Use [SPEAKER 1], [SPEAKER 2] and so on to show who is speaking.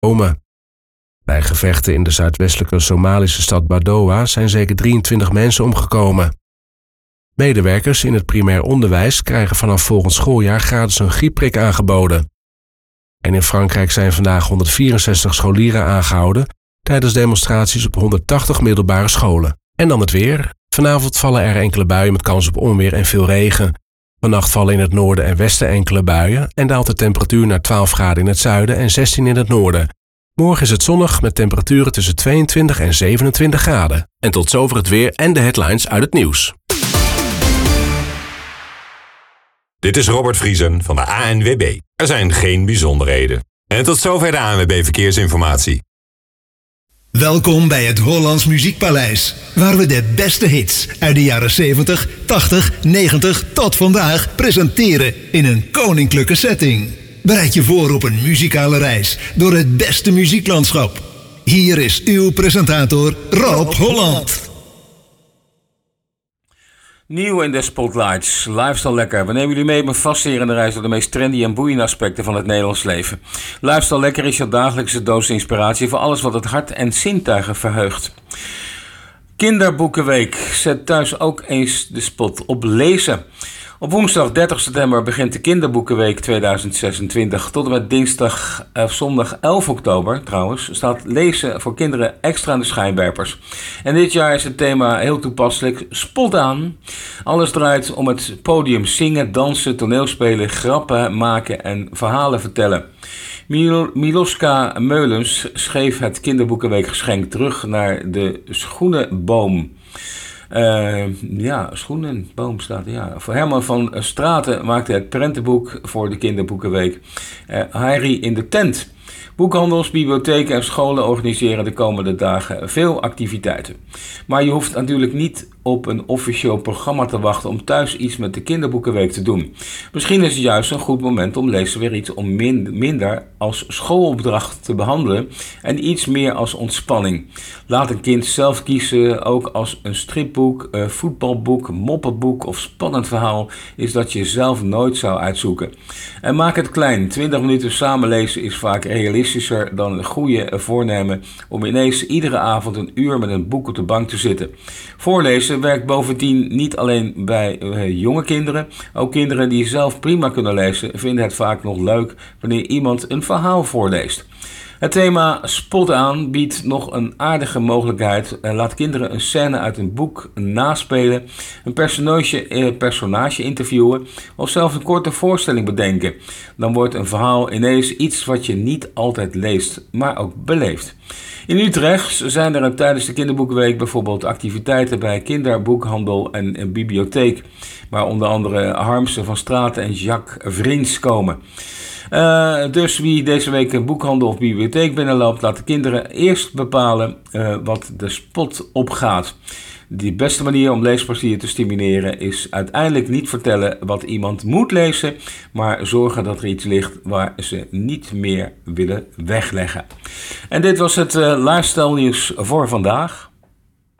[SPEAKER 1] komen. Bij gevechten in de zuidwestelijke Somalische stad Badoa zijn zeker 23 mensen omgekomen. Medewerkers in het primair onderwijs krijgen vanaf volgend schooljaar gratis een griepprik aangeboden. En in Frankrijk zijn vandaag 164 scholieren aangehouden tijdens demonstraties op 180 middelbare scholen. En dan het weer. Vanavond vallen er enkele buien met kans op onweer en veel regen. Vannacht vallen in het noorden en westen enkele buien en daalt de temperatuur naar 12 graden in het zuiden en 16 in het noorden. Morgen is het zonnig met temperaturen tussen 22 en 27 graden. En tot zover het weer en de headlines uit het nieuws.
[SPEAKER 2] Dit is Robert Vriesen van de ANWB. Er zijn geen bijzonderheden. En tot zover de ANWB Verkeersinformatie.
[SPEAKER 3] Welkom bij het Hollands Muziekpaleis, waar we de beste hits uit de jaren 70, 80, 90 tot vandaag presenteren in een koninklijke setting. Bereid je voor op een muzikale reis door het beste muzieklandschap. Hier is uw presentator Rob Holland.
[SPEAKER 4] Nieuw in de Spotlights, Lifestyle Lekker. We nemen jullie mee op een fascinerende reis door de meest trendy en boeiende aspecten van het Nederlands leven. Lifestyle Lekker is je dagelijkse doos inspiratie voor alles wat het hart en zintuigen verheugt. Kinderboekenweek. Zet thuis ook eens de spot op lezen. Op woensdag 30 september begint de Kinderboekenweek 2026. Tot en met zondag 11 oktober trouwens staat lezen voor kinderen extra aan de schijnwerpers. En dit jaar is het thema heel toepasselijk, spot aan. Alles draait om het podium zingen, dansen, toneelspelen, grappen maken en verhalen vertellen. Miloska Meulens schreef het Kinderboekenweek geschenk terug naar de schoenenboom. Schoenenboom staat er, ja. Voor Herman van Straten maakte het prentenboek voor de Kinderboekenweek. Harry in de tent. Boekhandels, bibliotheken en scholen organiseren de komende dagen veel activiteiten. Maar je hoeft natuurlijk niet op een officieel programma te wachten om thuis iets met de Kinderboekenweek te doen. Misschien is het juist een goed moment om lezen weer iets om minder als schoolopdracht te behandelen en iets meer als ontspanning. Laat een kind zelf kiezen, ook als een stripboek, voetbalboek, moppenboek of spannend verhaal is dat je zelf nooit zou uitzoeken. En maak het klein. 20 minuten samen lezen is vaak realistischer dan een goede voornemen om ineens iedere avond een uur met een boek op de bank te zitten. Voorlezen werkt bovendien niet alleen bij jonge kinderen. Ook kinderen die zelf prima kunnen lezen vinden het vaak nog leuk wanneer iemand een verhaal voorleest. Het thema Spot aan biedt nog een aardige mogelijkheid. Laat kinderen een scène uit een boek naspelen, een personage interviewen of zelfs een korte voorstelling bedenken. Dan wordt een verhaal ineens iets wat je niet altijd leest, maar ook beleeft. In Utrecht zijn er tijdens de Kinderboekenweek bijvoorbeeld activiteiten bij kinderboekhandel en een bibliotheek, waar onder andere Harmsen van Straten en Jacques Vriends komen. Dus wie deze week een boekhandel of bibliotheek binnenloopt, laat de kinderen eerst bepalen wat de spot opgaat. De beste manier om leesplezier te stimuleren is uiteindelijk niet vertellen wat iemand moet lezen, maar zorgen dat er iets ligt waar ze niet meer willen wegleggen. En dit was het lifestyle nieuws voor vandaag.